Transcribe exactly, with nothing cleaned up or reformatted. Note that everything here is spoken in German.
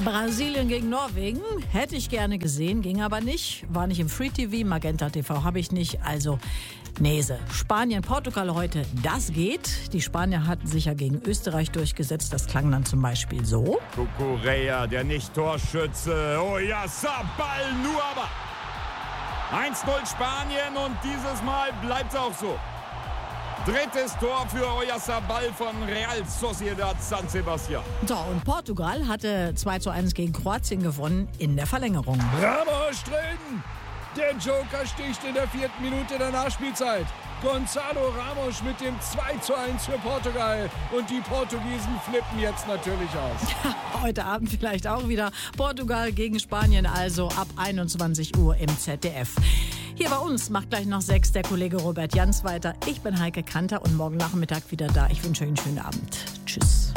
Brasilien gegen Norwegen hätte ich gerne gesehen, ging aber nicht. War nicht im Free T V, Magenta T V habe ich nicht, also Nese. Spanien, Portugal heute, das geht. Die Spanier hatten sich ja gegen Österreich durchgesetzt. Das klang dann zum Beispiel so. Cucurella, der Nicht-Torschütze. Oh ja, Ball nur aber. eins null Spanien und dieses Mal bleibt es auch so. Drittes Tor für Oyarzabal von Real Sociedad San Sebastian. So, und Portugal hatte zwei zu eins gegen Kroatien gewonnen in der Verlängerung. Ramos drin! Der Joker sticht in der vierten Minute der Nachspielzeit. Gonzalo Ramos mit dem zwei zu eins für Portugal. Und die Portugiesen flippen jetzt natürlich aus. Heute Abend vielleicht auch wieder Portugal gegen Spanien, also ab einundzwanzig Uhr im Z D F. Hier bei uns macht gleich noch sechs der Kollege Robert Jans weiter. Ich bin Heike Kanter und morgen Nachmittag wieder da. Ich wünsche euch einen schönen Abend. Tschüss.